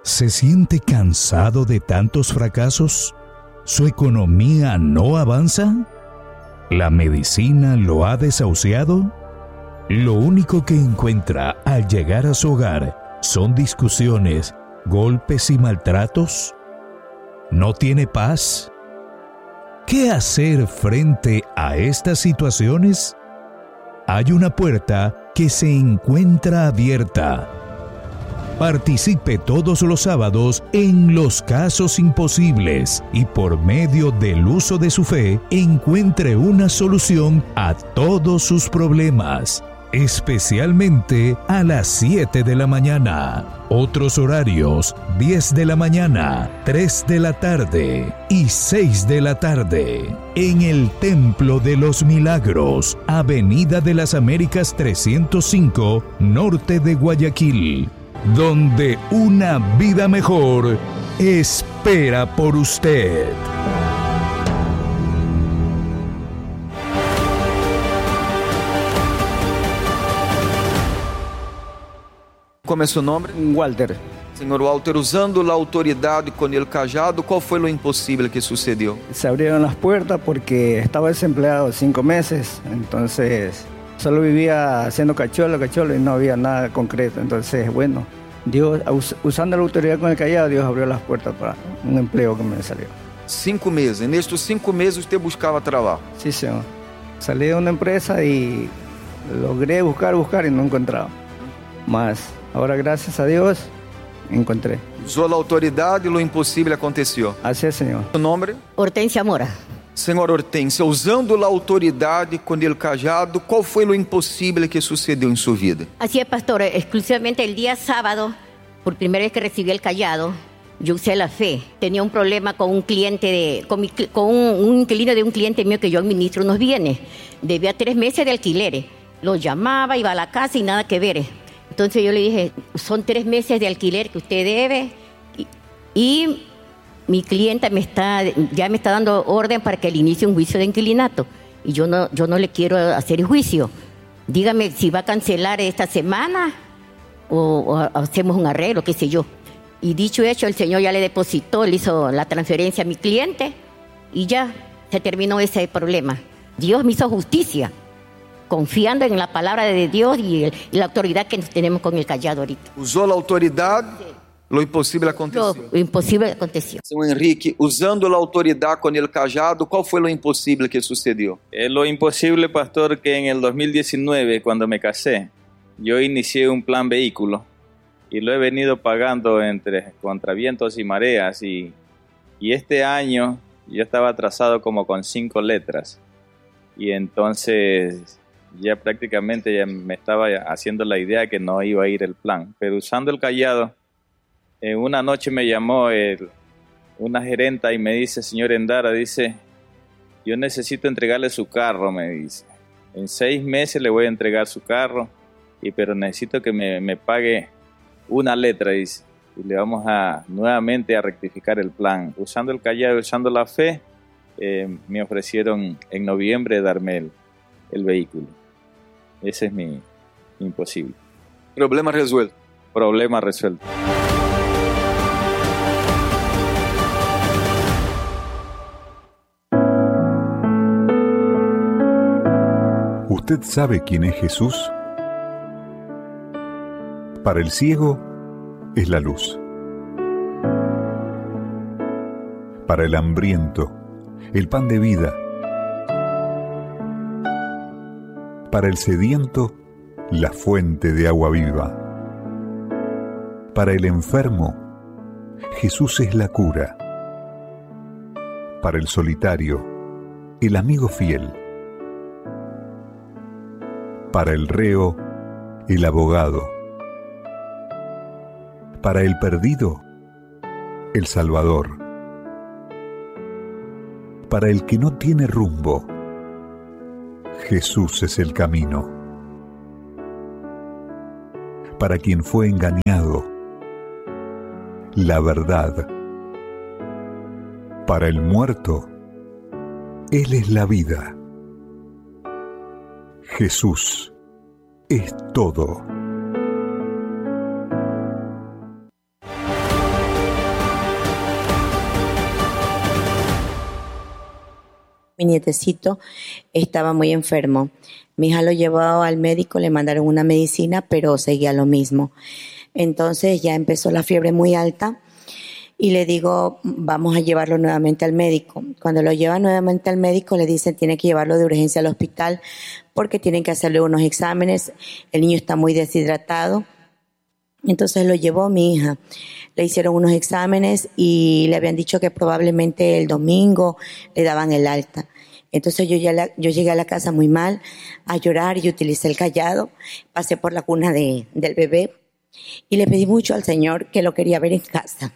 ¿Se siente cansado de tantos fracasos? ¿Su economía no avanza? ¿La medicina lo ha desahuciado? Lo único que encuentra al llegar a su hogar son discusiones, golpes y maltratos. ¿No tiene paz? ¿Qué hacer frente a estas situaciones? Hay una puerta que se encuentra abierta. Participe todos los sábados en Los Casos Imposibles y por medio del uso de su fe encuentre una solución a todos sus problemas, especialmente a las 7 de la mañana. Otros horarios: 10 de la mañana, 3 de la tarde y 6 de la tarde. En el Templo de los Milagros, Avenida de las Américas 305, norte de Guayaquil, donde una vida mejor espera por usted. Como é seu nome? Walter. Senhor Walter, usando a autoridade com el cajado, qual foi o impossível que sucedeu? Se abrieron las puertas porque estaba desempleado 5 meses, entonces solo vivía haciendo cacholo y no había nada concreto. Entonces, bueno, Dios, usando la autoridad con el callado, Dios abrió las puertas para un empleo que me salió. 5 meses. Nestes 5 meses usted buscava trabalho? Sí, señor. Salí de una empresa y logré buscar y no encontraba más. Ahora, gracias a Dios, encontré. Usou a autoridade e o impossível aconteceu. Así es, señor. Seu nome? Hortensia Mora. Senhor Hortência, usando a autoridade com el cajado, qual foi o impossível que sucedeu em sua vida? Así es, pastor. Exclusivamente el día sábado, por primera vez que recibí el callado, yo usé la fe. Tenía un problema con un cliente, con un inquilino de un cliente mío que yo administro unos bienes. Debía 3 meses de alquileres. Lo llamaba, iba a la casa y nada que ver. Entonces yo le dije, son 3 meses de alquiler que usted debe y mi clienta ya me está dando orden para que le inicie un juicio de inquilinato. Y yo no le quiero hacer el juicio. Dígame si va a cancelar esta semana o hacemos un arreglo, qué sé yo. Y dicho hecho, el Señor ya le depositó, le hizo la transferencia a mi cliente y ya se terminó ese problema. Dios me hizo justicia, confiando en la palabra de Dios y la autoridad que tenemos con el callado ahorita. Usou a autoridade, o impossível aconteceu. Lo imposible aconteció. Senhor Henrique, usando a autoridade com el cajado, qual foi o impossível que sucedeu? Lo imposible, pastor, que en el 2019, cuando me casé, yo inicié un plan vehículo y lo he venido pagando contra vientos y mareas y este año yo estaba atrasado como con 5 letras y entonces ya prácticamente ya me estaba haciendo la idea que no iba a ir el plan, pero usando el callado, una noche me llamó una gerenta y me dice, señor Endara, dice, yo necesito entregarle su carro, me dice, en 6 meses le voy a entregar su carro, pero necesito que me pague una letra, dice, y le vamos nuevamente a rectificar el plan. Usando el callado, usando la fe, me ofrecieron en noviembre darme el vehículo. Ese es mi imposible. Problema resuelto. Problema resuelto. ¿Usted sabe quién es Jesús? Para el ciego es la luz. Para el hambriento, el pan de vida. Para el sediento, la fuente de agua viva. Para el enfermo, Jesús es la cura. Para el solitario, el amigo fiel. Para el reo, el abogado. Para el perdido, el Salvador. Para el que no tiene rumbo, Jesús es el camino. Para quien fue engañado, la verdad. Para el muerto, Él es la vida. Jesús es todo. Mi nietecito estaba muy enfermo. Mi hija lo llevó al médico, le mandaron una medicina, pero seguía lo mismo. Entonces ya empezó la fiebre muy alta y le digo, vamos a llevarlo nuevamente al médico. Cuando lo llevan nuevamente al médico, le dicen, tiene que llevarlo de urgencia al hospital porque tienen que hacerle unos exámenes. El niño está muy deshidratado. Entonces lo llevó mi hija. Le hicieron unos exámenes y le habían dicho que probablemente el domingo le daban el alta. Entonces yo llegué a la casa muy mal, a llorar, y utilicé el cayado, pasé por la cuna del bebé y le pedí mucho al Señor que lo quería ver en casa.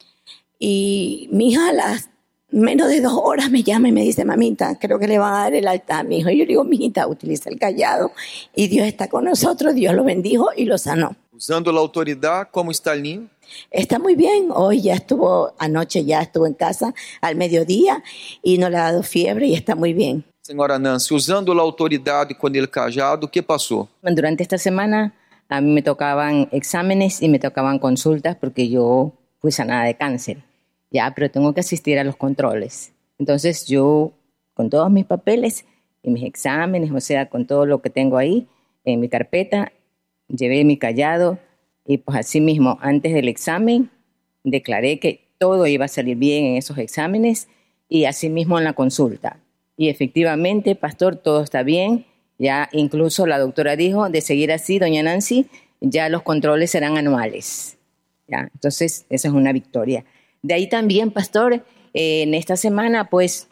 Y mi hija a las menos de 2 horas me llama y me dice, mamita, creo que le van a dar el alta a mi hijo. Y yo le digo, mijita, utiliza el cayado y Dios está con nosotros, Dios lo bendijo y lo sanó. Usando la autoridad, ¿cómo está el niño? Está muy bien, anoche ya estuvo en casa al mediodía y no le ha dado fiebre y está muy bien. Senhora Nancy, usando la autoridad con el cajado, ¿qué pasó? Durante esta semana a mí me tocaban exámenes y me tocaban consultas porque yo fui sanada de cáncer, ya, pero tengo que asistir a los controles. Entonces yo, con todos mis papeles y mis exámenes, o sea, con todo lo que tengo ahí en mi carpeta, llevé mi cayado. Y pues así mismo, antes del examen, declaré que todo iba a salir bien en esos exámenes y así mismo en la consulta. Y efectivamente, pastor, todo está bien. Ya incluso la doctora dijo, de seguir así, doña Nancy, ya los controles serán anuales. ¿Ya? Entonces, esa es una victoria. De ahí también, pastor, en esta semana, pues,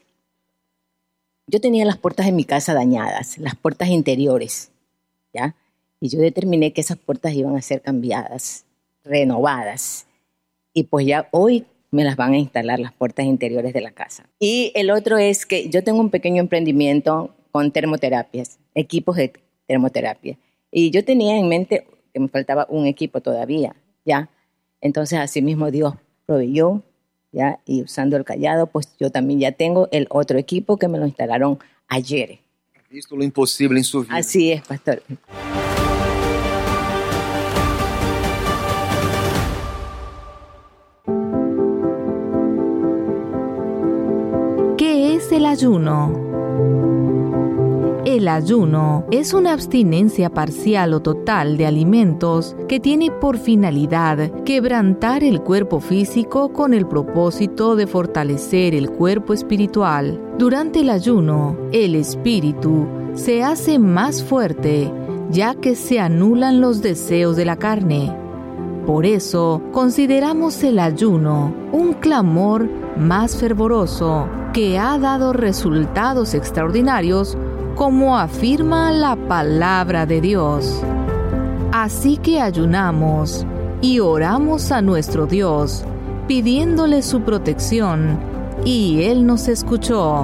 yo tenía las puertas de mi casa dañadas, las puertas interiores, ¿ya? Y yo determiné que esas puertas iban a ser cambiadas, renovadas. Y pues ya hoy me las van a instalar las puertas interiores de la casa. Y el otro es que yo tengo un pequeño emprendimiento con termoterapias, equipos de termoterapia. Y yo tenía en mente que me faltaba un equipo todavía, ¿ya? Entonces, así mismo Dios proveyó, ¿ya? Y usando el cayado, pues yo también ya tengo el otro equipo que me lo instalaron ayer. Visto lo imposible en su vida. Así es, pastor. ¿Qué es el ayuno? El ayuno es una abstinencia parcial o total de alimentos que tiene por finalidad quebrantar el cuerpo físico con el propósito de fortalecer el cuerpo espiritual. Durante el ayuno, el espíritu se hace más fuerte, ya que se anulan los deseos de la carne. Por eso, consideramos el ayuno un clamor más fervoroso que ha dado resultados extraordinarios, como afirma la palabra de Dios. Así que ayunamos y oramos a nuestro Dios, pidiéndole su protección, y Él nos escuchó.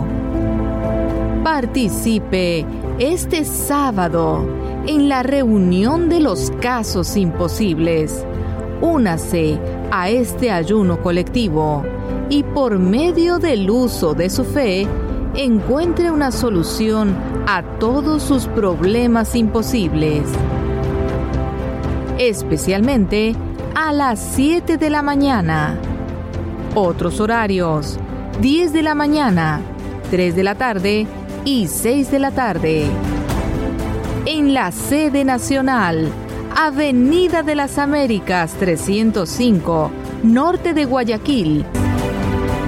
Participe este sábado en la reunión de los casos imposibles. Únase a este ayuno colectivo y por medio del uso de su fe, encuentre una solución a todos sus problemas imposibles. Especialmente a las 7 de la mañana. Otros horarios: 10 de la mañana, 3 de la tarde y 6 de la tarde. En la sede nacional, Avenida de las Américas 305, norte de Guayaquil,